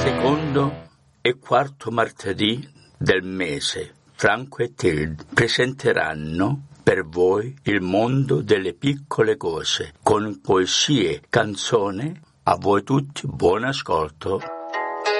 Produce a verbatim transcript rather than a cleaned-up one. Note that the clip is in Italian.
Secondo e quarto martedì del mese, Franco e Tilde presenteranno per voi il mondo delle piccole cose, con poesie, canzoni. A voi tutti buon ascolto.